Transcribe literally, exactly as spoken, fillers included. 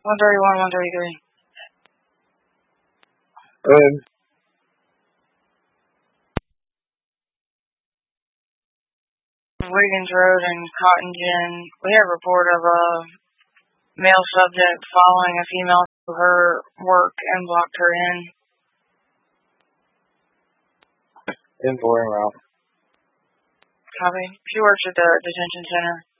one thirty-one, one thirty-three. Um, Wiggins Road and Cotton Gin. We have a report of a male subject following a female to her work and blocked her in. in Boring Route. Copy. She works at the detention center.